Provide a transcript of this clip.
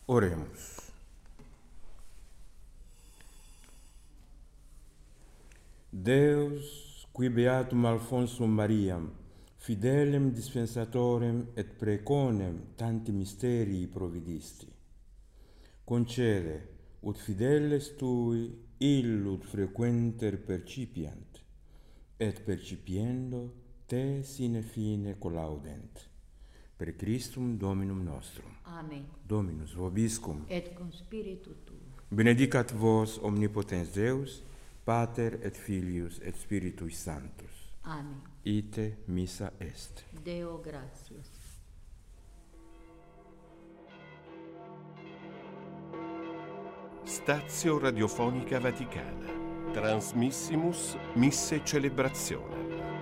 Oremos. Deus, qui beatum Alphonsum Mariam, fidelem dispensatorem et preconem tanti mysterii providisti, concede, ut fideles tui illud frequenter percipiant, et percipiendo te sine fine collaudent. Per Christum Dominum nostrum. Amen. Dominus vobiscum. Et cum spiritu tuo. Benedicat vos omnipotens Deus, Pater et Filius et Spiritui Sanctus. Amen. Ite missa est. Deo gratias. Stazio Radiofonica Vaticana. Transmissimus Misse Celebrazione.